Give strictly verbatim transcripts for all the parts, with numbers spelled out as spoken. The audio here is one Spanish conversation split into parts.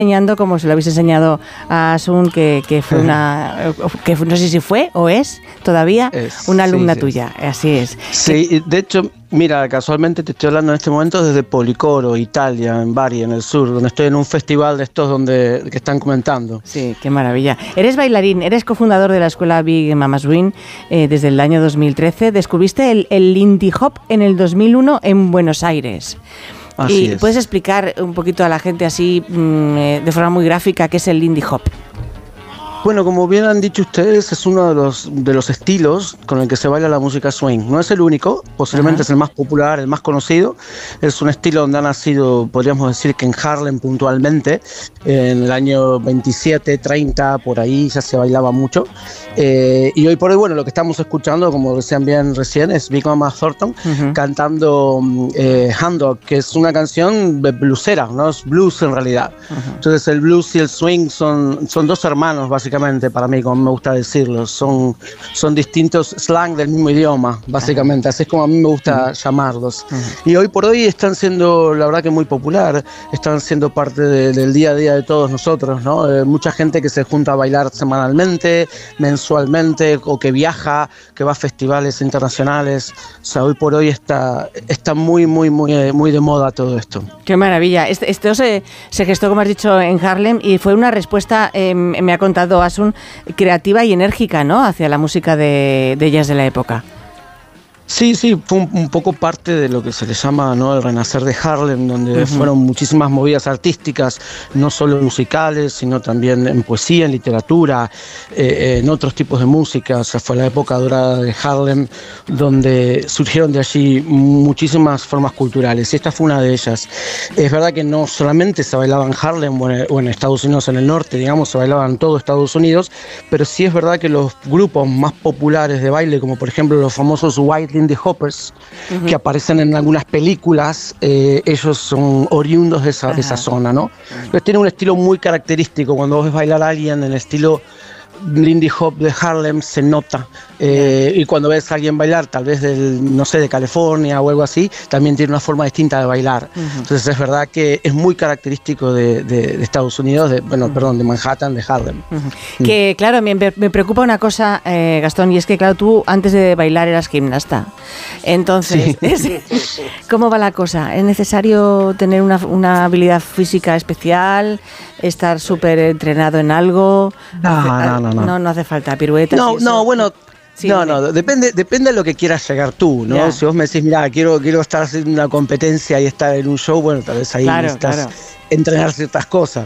enseñando como se lo habéis enseñado a Asun, que, que fue una, que no sé si fue o es todavía es, una alumna sí, tuya, sí. así es. Sí, de hecho, mira, casualmente te estoy hablando en este momento desde Policoro, Italia, en Bari, en el sur, donde estoy en un festival de estos donde que están comentando. Sí, qué maravilla. Eres bailarín, eres cofundador de la escuela Big Mama Swing eh, desde el año dos mil trece. Descubriste el, el Lindy Hop en el dos mil uno en Buenos Aires. Así ¿Y es. puedes explicar un poquito a la gente así, mmm, eh, de forma muy gráfica, qué es el Lindy Hop? Bueno, como bien han dicho ustedes, es uno de los, de los estilos con el que se baila la música swing. No es el único, posiblemente Ajá. es el más popular, el más conocido. Es un estilo donde ha nacido, podríamos decir que en Harlem puntualmente, en el año veintisiete, treinta, por ahí ya se bailaba mucho. Eh, y hoy por hoy, bueno, lo que estamos escuchando, como decían bien recién, es Big Mama Thornton uh-huh. cantando eh, Hound Dog, que es una canción bluesera, ¿no? Es blues en realidad. Uh-huh. Entonces el blues y el swing son, son dos hermanos, básicamente. Para mí, como me gusta decirlo, son, son distintos slang del mismo idioma, básicamente, así es como a mí me gusta uh-huh. llamarlos. Uh-huh. Y hoy por hoy están siendo, la verdad que muy popular, están siendo parte de, del día a día de todos nosotros, ¿no? Eh, mucha gente que se junta a bailar semanalmente, mensualmente, o que viaja, que va a festivales internacionales. O sea, hoy por hoy está, está muy, muy, muy, muy de moda todo esto. Qué maravilla. Este, esto se, se gestó, como has dicho, en Harlem y fue una respuesta, eh, me ha contado Asun, creativa y enérgica, ¿no?, hacia la música de, de jazz de la época. Sí, sí, fue un, un poco parte de lo que se le llama, ¿no?, el renacer de Harlem, donde uh-huh. fueron muchísimas movidas artísticas, no solo musicales, sino también en poesía, en literatura, eh, en otros tipos de música. O sea, fue la época dorada de Harlem, donde surgieron de allí muchísimas formas culturales, y esta fue una de ellas. Es verdad que no solamente se bailaba en Harlem o en, o en Estados Unidos, en el norte, digamos, se bailaba en todo Estados Unidos, pero sí es verdad que los grupos más populares de baile, como por ejemplo los famosos White Lindy Hoppers, uh-huh. que aparecen en algunas películas, eh, ellos son oriundos de esa, uh-huh. de esa zona, ¿no? Entonces tiene un estilo muy característico. Cuando vos ves bailar a alguien en el estilo Lindy Hop de Harlem, se nota. Eh, y cuando ves a alguien bailar, tal vez del, no sé, de California o algo así, también tiene una forma distinta de bailar. Uh-huh. Entonces es verdad que es muy característico de, de, de Estados Unidos, de, bueno, uh-huh. perdón, de Manhattan, de Harlem. Uh-huh. Que claro, me, me preocupa una cosa, eh, Gastón, y es que claro, tú antes de bailar eras gimnasta. Entonces, sí. es, ¿cómo va la cosa? ¿Es necesario tener una, una habilidad física especial? ¿Estar súper entrenado en algo? No, no, no, no. No, no hace falta piruetas. No, no, bueno. Sí, no, no, depende, depende de lo que quieras llegar tú, ¿no? Yeah. Si vos me decís, mira, quiero, quiero estar haciendo una competencia y estar en un show, bueno, tal vez ahí claro, necesitas claro. entrenar ciertas cosas.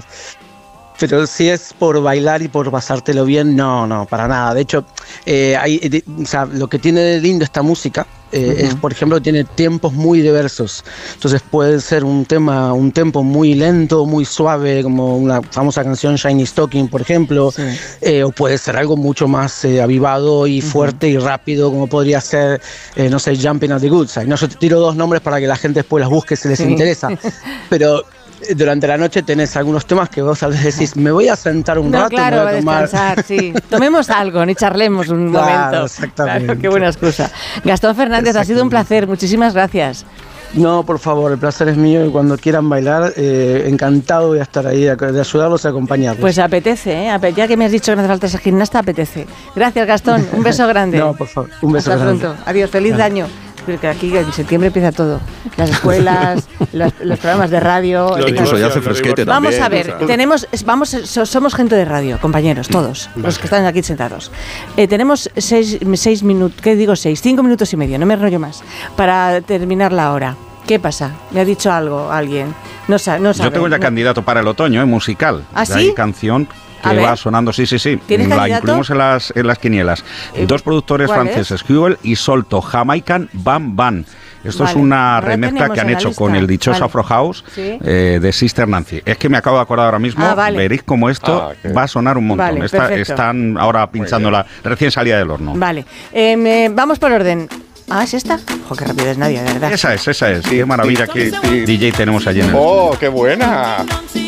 Pero si es por bailar y por pasártelo bien, no, no, para nada. De hecho, eh, hay, de, o sea, lo que tiene de lindo esta música eh, uh-huh. es, por ejemplo, tiene tiempos muy diversos. Entonces puede ser un tema, un tempo muy lento, muy suave, como una famosa canción Shiny Stocking, por ejemplo, sí. eh, o puede ser algo mucho más eh, avivado y uh-huh. fuerte y rápido, como podría ser, eh, no sé, Jumping at the Good Side. No, yo te tiro dos nombres para que la gente después las busque si les sí. interesa, pero durante la noche tenés algunos temas que vos a veces decís, me voy a sentar un no, rato, claro, me voy a tomar... descansar, sí. Tomemos algo, ni charlemos un claro, momento. Exactamente. Claro, qué buena excusa. Gastón Fernández, ha sido un placer, muchísimas gracias. No, por favor, el placer es mío y cuando quieran bailar, eh, encantado voy a estar ahí de, de ayudarlos y acompañarlos. Pues apetece, ¿eh? Ya que me has dicho que no hace falta ser gimnasta, apetece. Gracias, Gastón, un beso grande. No, por favor, un beso Hasta grande. pronto, adiós, feliz claro. año. Porque aquí en septiembre empieza todo. Las escuelas, los, los programas de radio. Incluso ya hace fresquete también. Vamos a ver, o sea. tenemos, vamos, somos gente de radio, compañeros, todos, vale. los que están aquí sentados. Eh, tenemos seis, seis minutos, ¿qué digo seis? Cinco minutos y medio, no me enrollo más, para terminar la hora. ¿Qué pasa? ¿Me ha dicho algo alguien? No, sa- no sabe. Yo tengo ya no. candidato para el otoño, ¿eh? Musical. ¿Ah, sí? Hay canción que va sonando, sí, sí, sí. ¿Tienes la candidato? incluimos en las, en las quinielas. Eh, Dos productores franceses, Huel y Solto, Jamaican Bam Bam. Esto vale. es una Ahora remezcla que han hecho lista. con el dichoso vale. Afro House ¿Sí? eh, de Sister Nancy. Es que me acabo de acordar ahora mismo, ah, vale. veréis cómo esto ah, okay. va a sonar un montón. Vale, Esta, están ahora pinchándola, recién salida del horno. Vale, eh, me, vamos por orden. Ah, ¿es esta? ¡Jo, qué rápido es Nadia, de verdad! Esa es, esa es. Sí, qué maravilla que D J tenemos allí en el ¡Oh, estudio. Qué buena!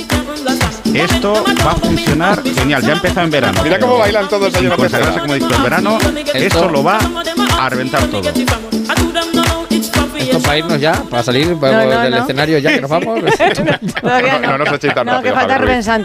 Esto va a funcionar genial. Ya ha empezado en verano. Mira cómo bailan todos allí en la pecera. Como he dicho, en verano, esto lo va a reventar todo. Esto para irnos ya, para salir para no, no, del no. escenario ya que nos vamos. Todavía no. No, no nos echéis tan No, rápido, que falta Javier Rubén Ruiz. Santos.